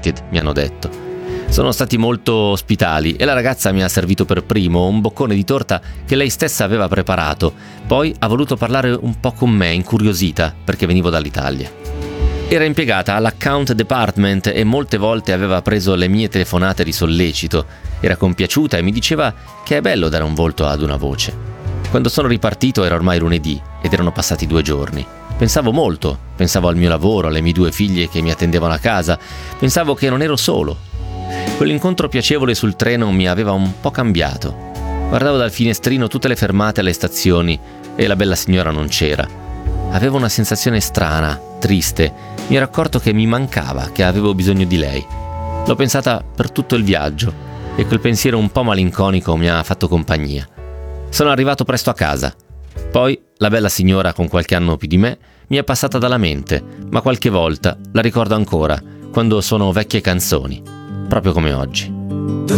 United, mi hanno detto. Sono stati molto ospitali e la ragazza mi ha servito per primo un boccone di torta che lei stessa aveva preparato. Poi ha voluto parlare un po' con me, incuriosita, perché venivo dall'Italia. Era impiegata all'account department e molte volte aveva preso le mie telefonate di sollecito. Era compiaciuta e mi diceva che è bello dare un volto ad una voce. Quando sono ripartito era ormai lunedì ed erano passati 2 giorni. Pensavo molto, pensavo al mio lavoro, alle mie 2 figlie che mi attendevano a casa, pensavo che non ero solo. Quell'incontro piacevole sul treno mi aveva un po' cambiato. Guardavo dal finestrino tutte le fermate alle stazioni e la bella signora non c'era. Avevo una sensazione strana, triste, mi ero accorto che mi mancava, che avevo bisogno di lei. L'ho pensata per tutto il viaggio e quel pensiero un po' malinconico mi ha fatto compagnia. Sono arrivato presto a casa. Poi la bella signora, con qualche anno più di me, mi è passata dalla mente, ma qualche volta la ricordo ancora, quando sono vecchie canzoni, proprio come oggi.